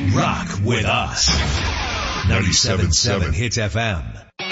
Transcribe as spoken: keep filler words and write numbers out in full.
Rock with us. ninety-seven point seven Hits F M.